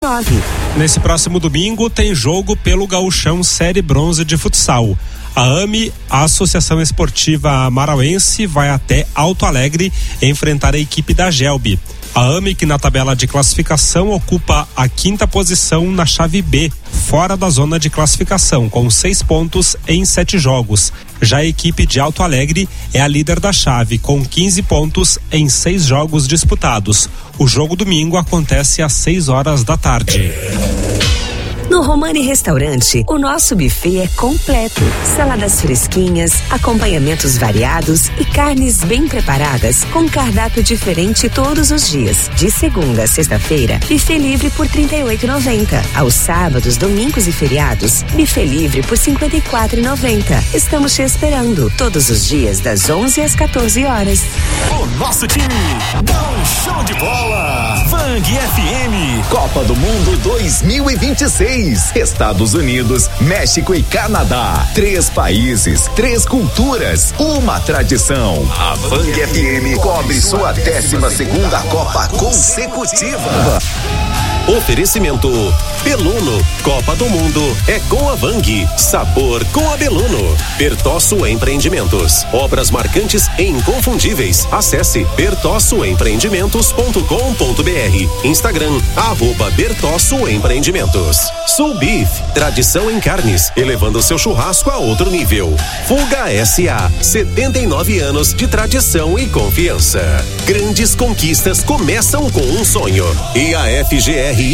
Nesse próximo domingo tem jogo pelo Gauchão Série Bronze de futsal. A AME, a Associação Esportiva Amarauense, vai até Alto Alegre enfrentar a equipe da Gelbi. A AME, que na tabela de classificação ocupa a 5ª posição na chave B, fora da zona de classificação, com 6 pontos em 7 jogos. Já a equipe de Alto Alegre é a líder da chave, com 15 pontos em 6 jogos disputados. O jogo domingo acontece às 6 horas da tarde. No Romani Restaurante, o nosso buffet é completo. Saladas fresquinhas, acompanhamentos variados e carnes bem preparadas, com cardápio diferente todos os dias. De segunda a sexta-feira, buffet livre por R$ 38,90. Aos sábados, domingos e feriados, buffet livre por R$ 54,90. Estamos te esperando todos os dias das 11 às 14 horas. O nosso time dá um show de bola. Vang FM, Copa do Mundo 2026. Estados Unidos, México e Canadá. 3 países, 3 culturas, uma tradição. A Vang FM cobre sua 12ª Copa consecutiva. Oferecimento Beluno, Copa do Mundo é com a Vang, sabor com a Beluno. Bertosso Empreendimentos, obras marcantes e inconfundíveis. Acesse bertossoempreendimentos.com.br. Instagram, @Bertosso Empreendimentos. Soul Beef, tradição em carnes, elevando seu churrasco a outro nível. Fuga SA, 79 anos de tradição e confiança. Grandes conquistas começam com um sonho. E a FGR